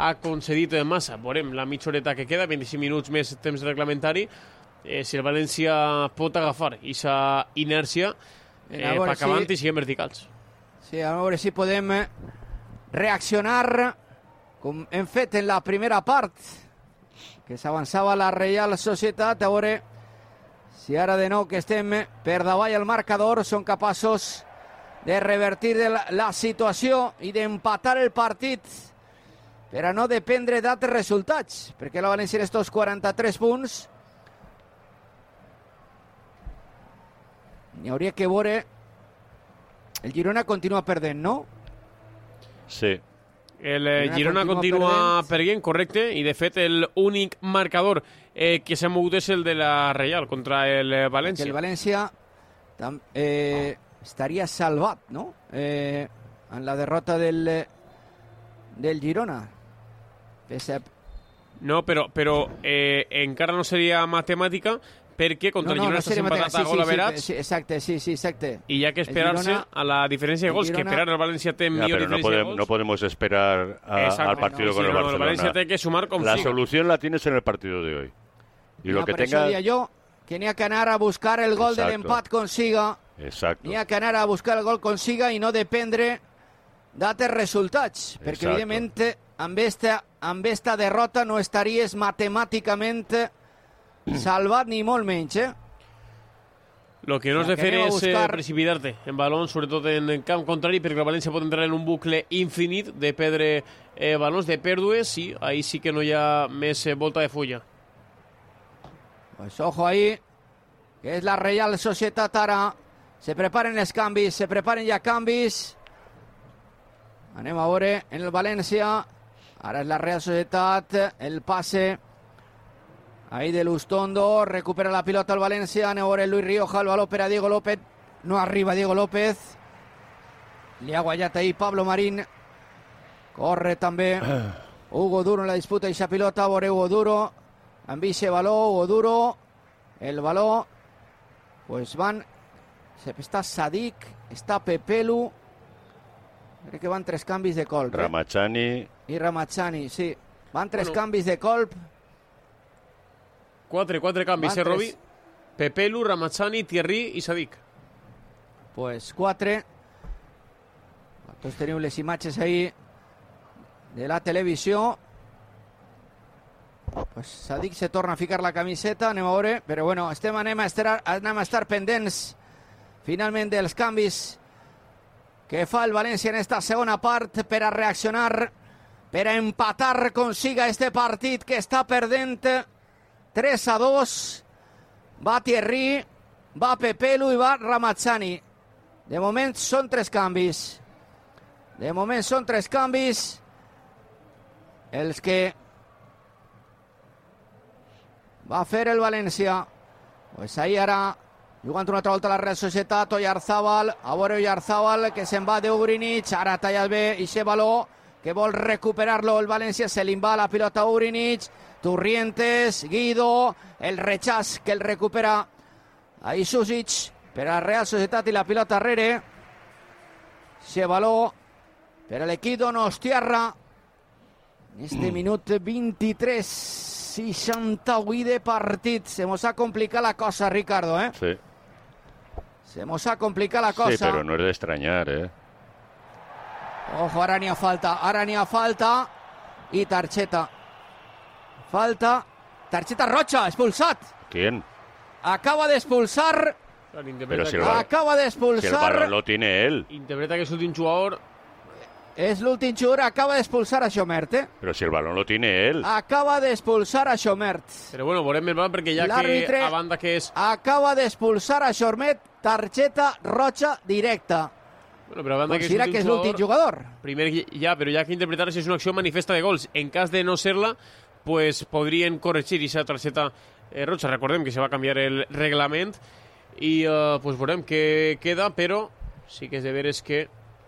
ha concedit massa. Veurem la mitja horeta que queda, 25 minuts més temps reglamentari, si el València pot agafar aquesta inèrcia per acabant i siguem verticals. Sí, a veure si podem reaccionar com hem fet en la primera part, que s'avançava la Reial Societat. A veure si ara de nou que estem per davall el marcador són capaços de revertir la situació i d'empatar el partit per a no dependre d'altres resultats, perquè la València en estos 43 punts n'hi hauria que veure. El Girona continua perdent, no? Sí. El Girona continua perdent, correcte, i de fet l'únic marcador que s'ha mogut és el de la Reial contra el València. El València estaria salvat, no? En la derrota del Girona. No, però encara no seria matemàtica, perquè contra el Girona està empatat a gol averats. Exacte. I hi ha que esperar-se a la diferència de gols, que per ara el València té millor diferència de gols. No podemos esperar al partido con el Barcelona. El València té que sumar com la siga. solución la tienes en el partido de hoy. Y lo que tenga... Eso diría yo, que n'hi ha que anar a buscar el gol del empat consiga. Exacto. N'hi ha que anar a buscar el gol consiga i no dependre d'altres resultats. Perquè, evidentment, amb esta derrota no estaries matemàticament salvat ni molt menys, Lo que no has de fer és precipitar-te en balons, sobretot en camp contrari, perquè el València pot entrar en un bucle infinit de perdre balons, de pèrdues, i ahí sí que no hi ha més volta de fulla. Pues ojo ahí, que és la Reial Societat ara. Se preparen els canvis, se preparen ja canvis. Anem a veure en el València. Ara és la Real Societat, el passe ahí de Lustondo, recupera la pilota el València. Anem a veure Luis Rioja, el baló per a Diego López. No arriba Diego López. Li ha guanyat ahí Pablo Marín. Corre també Hugo Duro en la disputa d'aquesta pilota. A veure Hugo Duro. Amb aquest baló, Hugo Duro. El baló. Pues van... Està Sadik, està Pepelu. Crec que van 3 canvis de colp. Ramachani. I Ramachani, sí. Van 3 canvis de colp. 4 canvis, Robi? Pepelu, Ramachani, Thierry i Sadik. Pues 4. Tots teniu les imatges ahí de la televisió. Pues Sadik se torna a ficar la camiseta, anem a veure, però bueno, anem a estar pendents finalment dels canvis que fa el València en esta segona part per a reaccionar, per a empatar consiga este partit que està perdent 3-2. Va Thierry, va Pepelu i va Ramachani. De moment són 3 canvis. Els que va fer el València. Pues ahí ara, jugant una altra volta a la Real Societat, Oyarzábal, a veure Oyarzábal, que se'n va d'Ugrinic, ara talla bé ixe baló, que vol recuperar-lo el València, se li va la pilota a Ugrinic, Turrientes, Guido, el rechaç que el recupera a Isusic, per a la Real Societat i la pilota arrere, ixe baló per a l'equip Donostiarra, en este minut 23, 68 de partit. Se mos ha complicat la cosa, Ricardo, Sí. Se mos ha complicat la cosa. Sí, pero no es de extrañar, Ojo, ara n'hi ha falta. I targeta. Falta. Targeta roja, expulsat. ¿Quién? Acaba de expulsar. Pero si acaba de expulsar. Si el balón lo tiene él. Interpreta que és l'últim jugador. És l'últim jugador, acaba d'expulsar a Xomert, Pero si el balón lo tiene él. Acaba d'expulsar a Xomert. Però bueno, veurem el balón perquè ja que a banda que és... Acaba d'expulsar a Xomert, targeta roja directa. Bueno, però a banda Considera que és l'últim jugador. Primer ja, però ja que interpretar si és una acció manifesta de gols. En cas de no ser-la, pues podrien corregir aquesta targeta roja. Recordem que se va canviar el reglament i pues veurem què queda, però sí que és de veres que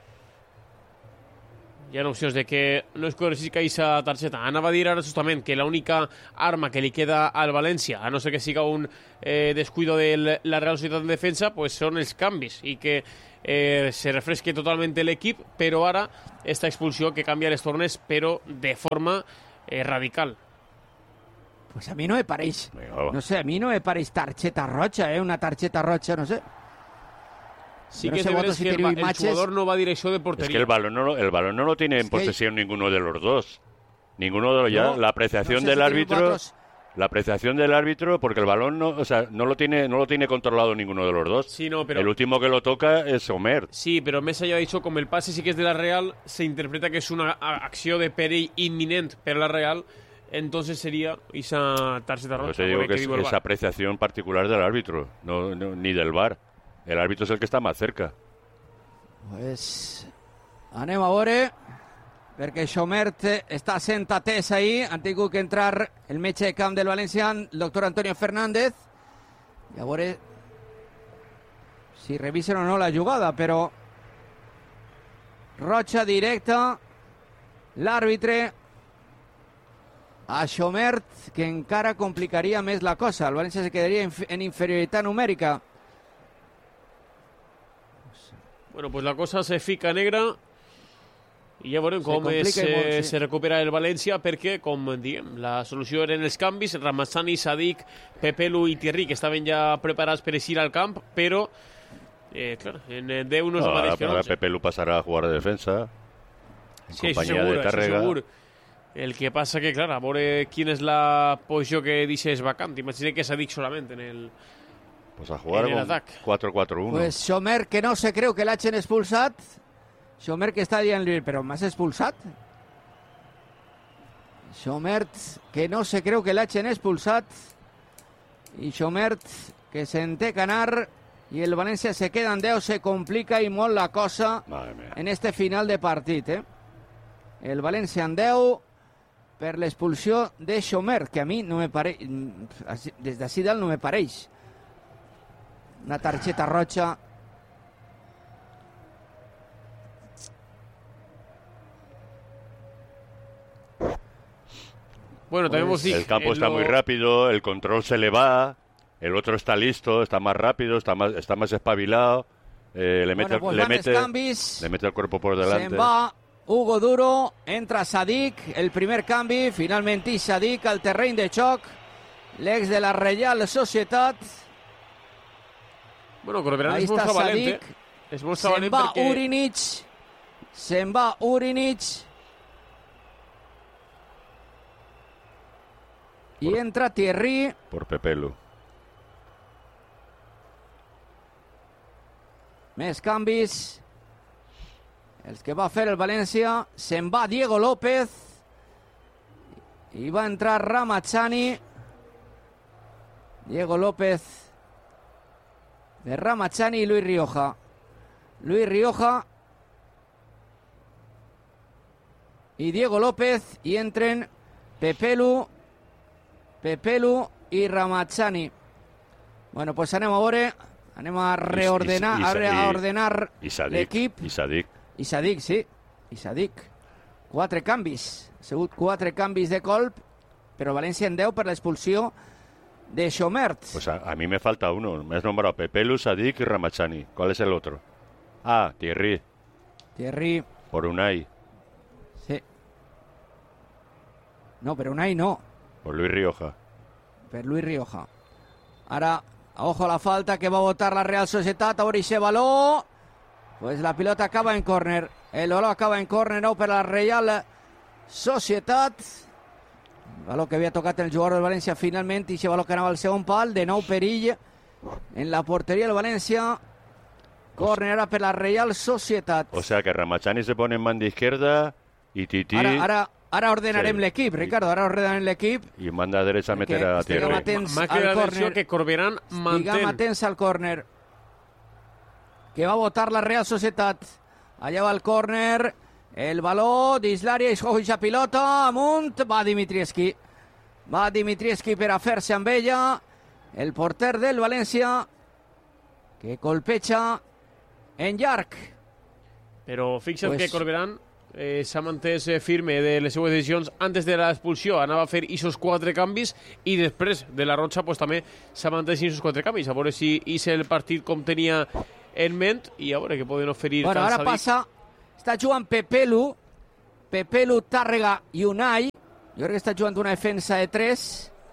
hi ha opcions de que no es corregisca aquesta targeta. Anava a dir ara justament que l'única arma que li queda al València, a no ser que siga un descuido de la Real Societat en defensa, pues són els canvis, i que se refresque totalment l'equip, però ara esta expulsió que canvia les tornes, però de forma radical. Pues a mí no me pareix. Venga, No sé, a mí no me pareix targeta roja, una targeta roja, no sé. Sí Yo no que sé es vosotros si que el tenéis matches. jugador no va a direcció de Es portería. que el balón no lo tiene en Es que- posesión ninguno de los dos. Ninguno de los No, la apreciación no sé del si tienen árbitro. cuatros. La apreciación del árbitro, porque el balón no lo tiene controlado ninguno de los dos. Sí, no, pero... El último que lo toca es Homer. Sí, pero Mesa ya ha dicho, como el pase sí que es de la Real, se interpreta que es una acción de perill inminente para la Real, entonces sería esa tarjeta Yo roja. te digo por que el es diu el esa VAR. apreciación particular del árbitro, ni del VAR. El árbitro es el que está más cerca. Pues anem a veure, perquè Xomert està sent atès ahir. Han tingut que entrar el metge de camp del València, el doctor Antonio Fernández. I a veure si revisen o no la jugada, però roja directa, l'àrbitre a Xomert, que encara complicaria més la cosa. El València se quedaria en inferioritat numèrica. Bueno, pues la cosa se fica negra i ja veurem com complica i molt, sí. se recupera el València, perquè, com diem, la solució eren els canvis, Ramazzani, Sadik, Pepelu i Thierry, que estaven ja preparats per eixir al camp, però, clar, en 10 no és el mateix que en Ahora 11. Pepe Lu pasará a jugar de defensa. En Sí, això compañía segur, de això Tárrega. segur. El que passa que, clar, a veure quina és la posició que deixes vacant. Imagina que Sadik solament en el... Pues a jugar en el con ataque. 4-4-1. Pues Xomer, que no se creu que l'hagin expulsat. Xomer que està dient, però m'has expulsat? Xomert, que no se creu que l'hagin expulsat. I Xomert, que se'n té que anar. I el València se queda en 10, se complica i molt la cosa Madre mía. en este final de partit. El València en 10 per l'expulsió de Xomer, que a mi no me pareix, des d'ací dalt no me pareix. Una targeta roja. Bueno, també Pues vos dic... El campo en está lo- muy rápido, el control se le va, el otro está listo, está más rápido, está más espabilado, le mete, Bueno, pues le van els mete, canvis. le mete el cuerpo por delante. Se'n va Hugo Duro, entra Sadik, el primer canvi, finalment i Sadik al terreny de xoc, l'ex de la Reial Societat. Bueno, Corberán Ahí és molt està valent, Sadik. És molt Se'n valent va perquè... Urinic, se'n va Urinic. I entra Thierry. Por Pepe Lu. Més canvis. Els que va fer el València. Se'n va Diego López. I va entrar Ramazzani. Diego López. De Ramazzani i Luis Rioja. Luis Rioja. I Diego López. I entren Pepelu i Ramazzani. Bueno, pues anem a veure. Anem a reordenar, a ordenar Y Sadik. l'equip. Y Sadik. I Sadik, sí. I Sadik. 4 canvis. Ha sigut 4 canvis de colp, però València en 10 per l'expulsió de Xomert. Pues a mí me falta uno. Me has nombrado Pepe Lu, Sadik y Ramazzani. ¿Cuál es el otro? Ah, Thierry. Thierry, Por Unai. sí. No, per Unai no. Por Luis Rioja. Per Luis Rioja. Ara, ojo a la falta que va a votar la Real Societat. Ahora ese baló. Pues la pilota acaba en córner. El baló acaba en córner, no per la Real Societat. El baló que havia tocat el jugador del València finalment. I ese baló que anava al segon pal. De nou perill en la porteria del València. Córner ara per la Real Societat. O sea que Ramazzani se pone en banda izquierda y Titi Ara ordenarem Sí. l'equip, Ricardo. Ara ordenarem l'equip. y manda a derecha a meter a estiguem Thierry. atents M'ha al quedat l'atenció córner. que Corberán Estiguem mantén... atents al córner. Que va a votar la Real Societat. Allà va el córner. El baló dins l'àrea. I ja pilota. Amunt. Va Dimitrievski. Va Dimitrievski per a fer-se amb ella. El porter del València. Que colpeja en llarg. Però fixa't Pues- que Corberán s'ha mantès firme de les seues decisions antes de l'expulsió. Anava a fer aquests 4 canvis i després de la roja pues, també s'ha mantès aquests 4 canvis. A veure si és el partit com tenia en ment i a veure què poden oferir. Bueno, ara passa, està jugant Pepelu, Tàrrega i Unai. Jo crec que està jugant una defensa de 3.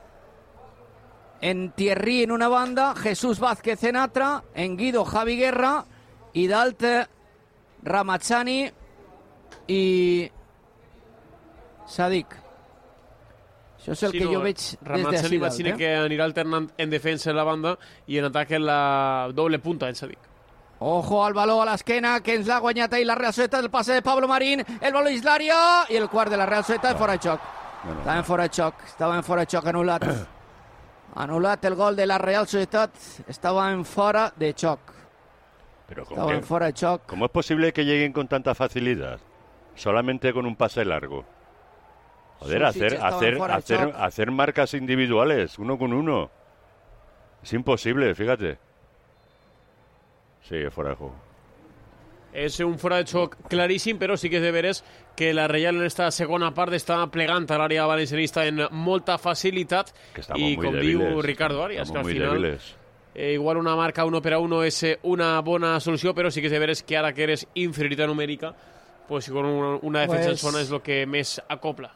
En Thierry en una banda, Jesús Vázquez en altra, en Guido Javi Guerra i dalt Ramazani i Sadik. Això és el que jo veig des Ramazani d'ací imagina dalt. que anirà alternant en defensa en la banda i en atac en la doble punta en Sadik. Ojo al baló a l'esquena, que ens l'ha guanyat ahir la Real Societat, el passe de Pablo Marín, el baló dins l'àrea i el quart de la Real Societat fora de xoc. Estava en fora de xoc, anul·lat. Anul·lat el gol de la Real Societat, estaba en fuera de choc. Pero Estaba en fuera de choc. ¿Cómo es posible que lleguen con tanta facilidad? Solamente con un pase largo. Joder, hacer marcas individuales, uno con uno. Es imposible, fíjate. Sí, fuera de juego. És un fora de xoc claríssim, però sí que és de veres que la Reial en esta segona part està plegant a l'àrea valencianista en molta facilitat i com diu Ricardo Arias, que al final igual una marca 1-1 és una bona solució, però sí que és de veres que ara que eres inferioritat numèrica, pues con una defensa en zona és el que més acopla.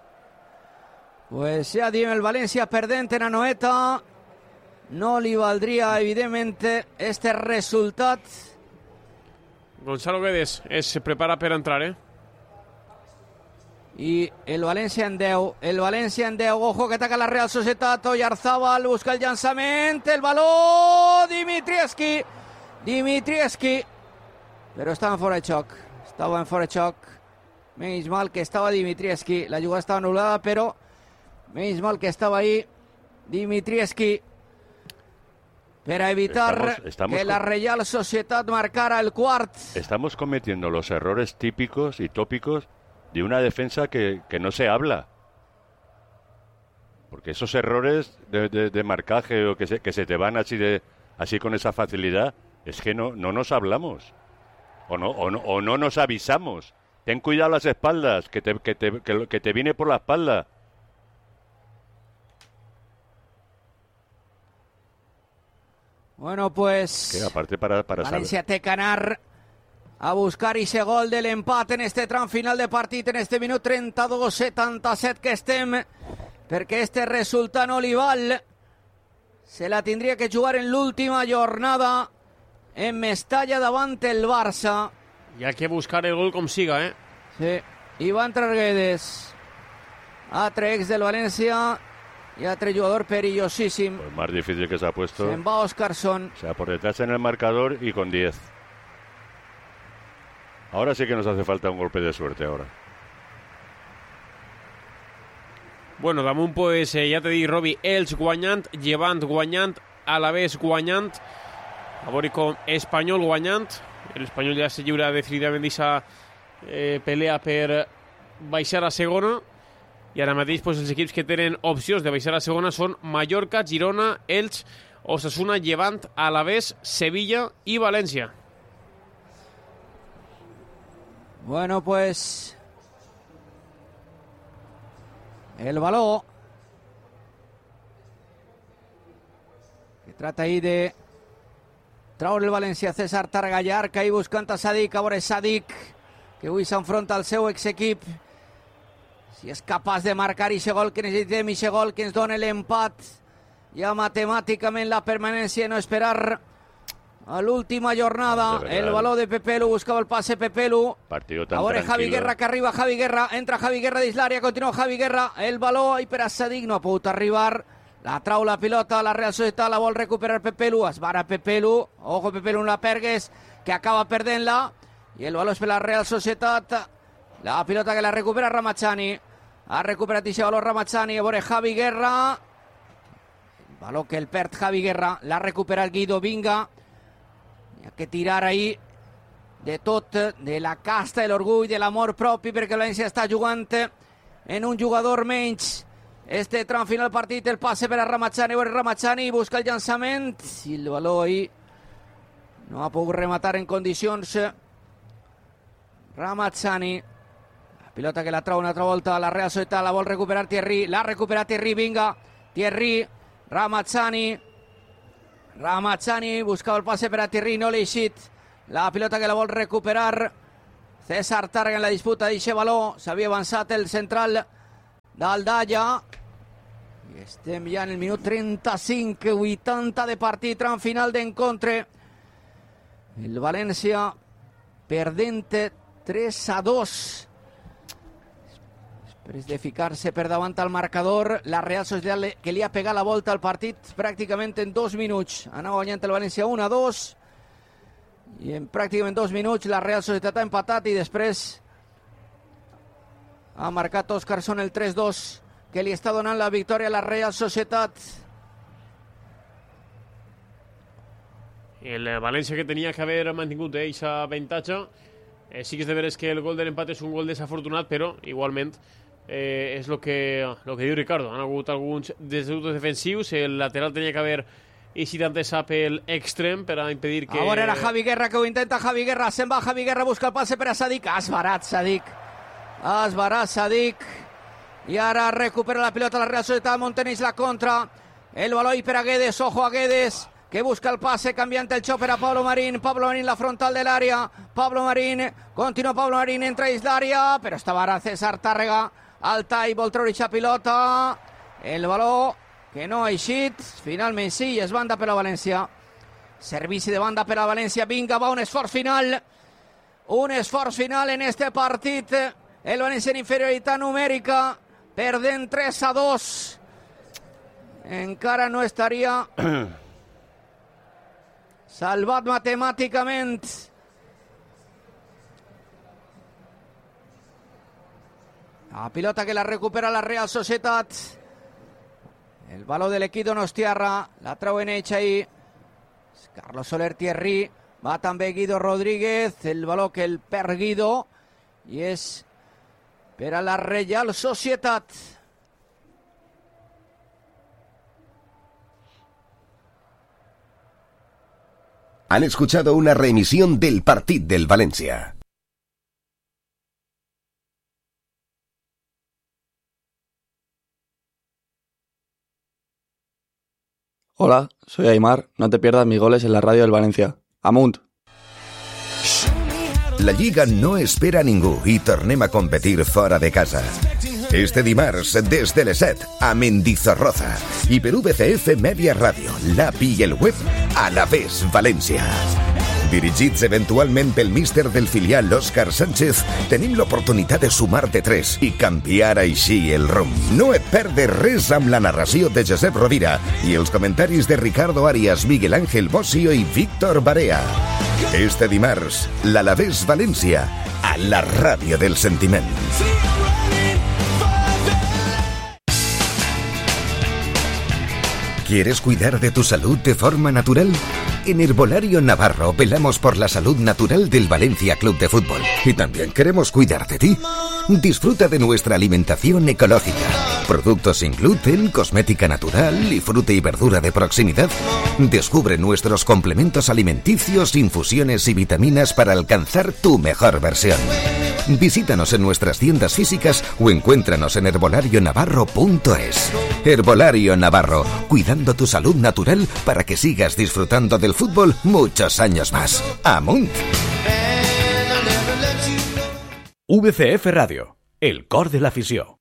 Pues ja diem, el València perdent en Anoeta, no li valdria evidentment este resultat. Gonzalo Guedes se prepara per entrar, I el València en 10, ojo que ataca la Real Societat, Oyarzábal busca el llançament, el baló, Dimitrievski, però estava en fora de xoc, menys mal que estava Dimitrievski, la jugada estava anul·lada, però menys mal que estava ahí Dimitrievski, para evitar que la Real Sociedad marcara el quart. Estamos cometiendo los errores típicos y tópicos de una defensa que no se habla. Porque esos errores de marcaje o que se te van así con esa facilidad, es que no nos hablamos. O no nos avisamos. Ten cuidado las espaldas, que te viene por la espalda. Bueno, pues que aparte para València té que anar a buscar ese gol de l'empat en este tram final de partit, en este minut 32-77 que estem, perquè este resultat no li val. Se la tindria que jugar en l'última jornada en Mestalla davant el Barça. Hi ha que buscar el gol com siga, Sí, Iván Guedes, altre ex del València y otro jugador perillosísimo. Pues más difícil que se ha puesto. Se va Óscarson. O sea, por detrás en el marcador y con 10. Ahora sí que nos hace falta un golpe de suerte ahora. Bueno, damunt, pues, ja t'he dit, Robi, Elx guanyant, Llevant guanyant, Alavés guanyant, a veure com Espanyol guanyant. L'Espanyol ja se lliura definitivament d'aquesta pelea per baixar a segona. I ara mateix pues, els equips que tenen opcions de baixar a segona són Mallorca, Girona, Elx, Osasuna, Llevant, Alavés, Sevilla i València. Bueno, pues el baló que trata ahí de traure el València, César Targallar, que ahí buscant a Sadik, a veure Sadik, que avui s'enfronta al seu exequip. Si és capaç de marcar aquest gol que necessitem, aquest gol que ens dona l'empat, ja matemàticament la permanència, no esperar a l'última jornada. El baló de Pepelu, buscava el passe Pepelu. A veure Javi Guerra, que arriba Javi Guerra, entra Javi Guerra dins l'àrea, continua Javi Guerra, el baló, i per a Sadik no ha pogut arribar, la trau la pilota, la Real Societat la vol recuperar Pepelu, es vara Pepelu, ojo Pepelu, la pergues, que acaba perdent-la, i el baló és per la Real Societat, la pilota que la recupera Ramazani. Ha recuperat aquest baló Ramazani, a veure Javi Guerra. El baló que el perd Javi Guerra, l'ha recuperat Guido Vinga. Hi ha que tirar ahí de tot, de la casta, de l'orgull, de l'amor propi, perquè el València està jugant en un jugador menys. Este tram final del partit, el passe per a Ramazani, a veure Ramazani, busca el llançament, i el baló ahí no ha pogut rematar en condicions. Ramazani. Pilota que la trau una altra volta, la Real Societat la vol recuperar Thierry, l'ha recuperat Thierry, vinga, Thierry, Ramazani, Ramazzani buscava el passe per a Thierry, no li eixit. La pilota que la vol recuperar César Tàrrega en la disputa d'eixe baló. S'havia avançat el central d'Aldaya. I estem ja en el minut 35, 80 de partit, tram final d'encontre. El València perdent 3-2. Després de ficar-se per davant al marcador, la Real Societat que li ha pegat la volta al partit pràcticament en 2 minuts. Anava guanyant el València 1-2 i en pràcticament 2 minuts la Real Societat ha empatat i després ha marcat Óscarson el 3-2 que li està donant la victòria a la Real Societat. El València que tenia que haver mantingut aquest avantatge. Sí que és de veres que el gol de l'empat és un gol desafortunat, però igualment és el que diu Ricardo. Han hagut alguns desdeutos defensius. El lateral tenia que haver eixit antes a pel extrem per a impedir que... A veure, era Javi Guerra que ho intenta. Javi Guerra, se'n va Javi Guerra, busca el passe per a Sadik. Esbarat Sadik. I ara recupera la pilota la Real Societat. Monteneix la contra. El baló i per a Guedes. Ojo a Guedes, que busca el pase, canviant el xoc per a Pablo Marín. Pablo Marín, la frontal de l'àrea. Pablo Marín, continua Pablo Marín, entra dins l'àrea, però estava ara César Tàrrega. Al tall, vol treure aquesta pilota. El baló que no ha eixit. Finalment sí, és banda per a València. Servici de banda per a València. Vinga, va, un esforç final. Un esforç final en este partit. El València en inferioritat numèrica, perdent 3-2. Encara no estaria salvat matemàticament. La pilota que la recupera la Real Societat. El baló de l'equip Donostiarra. La trauen ells ahí. Carlos Soler Thierry. Va també Guido Rodríguez. El baló que el perd Guido. I és per a la Real Societat. Han escuchado una reemisión del Partit del Valencia. Hola, soy Aymar. No te pierdas mis goles en la radio del Valencia. Amunt! La Lliga no espera a ningú i tornem a competir fora de casa. Este dimarts, des de les 7, a Mendizorroza i per VCF Media Ràdio, l'API i el web, Alavés València. Dirigits eventualment pel míster del filial Òscar Sánchez, tenim l'oportunitat de sumar de 3 i canviar així el rumb. No et perdes res amb la narració de Josep Rovira i els comentaris de Ricardo Arias, Miguel Ángel Bossio i Víctor Barea. Este dimarts, l'Alavés València, a la ràdio del sentiment. ¿Quieres cuidar de tu salud de forma natural? En Herbolario Navarro velamos por la salud natural del Valencia Club de Fútbol y también queremos cuidar de ti. Disfruta de nuestra alimentación ecológica, productos sin gluten, cosmética natural y fruta y verdura de proximidad. Descubre nuestros complementos alimenticios, infusiones y vitaminas para alcanzar tu mejor versión. Visítanos en nuestras tiendas físicas o encuéntranos en herbolarionavarro.es. Herbolario Navarro, cuidando tu salud natural para que sigas disfrutando del fútbol muchos años más. ¡Amunt! VCF Radio, el cor de l'afició.